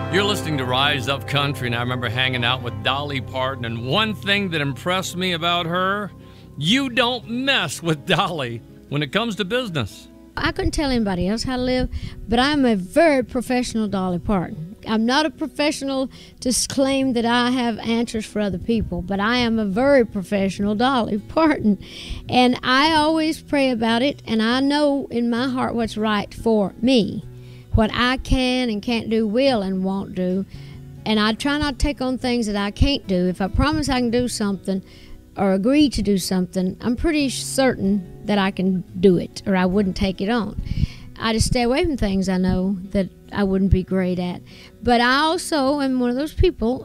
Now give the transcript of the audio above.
You're listening to Rise Up Country, and I remember hanging out with Dolly Parton, and one thing that impressed me about her, you don't mess with Dolly when it comes to business. I couldn't tell anybody else how to live, but I'm a very professional Dolly Parton. I'm not a professional to claim that I have answers for other people, but I am a very professional Dolly Parton. And I always pray about it, and I know in my heart what's right for me. What I can and can't do, will and won't do. And I try not to take on things that I can't do. If I promise I can do something or agree to do something, I'm pretty certain that I can do it, or I wouldn't take it on. I just stay away from things I know that I wouldn't be great at. But I also am one of those people,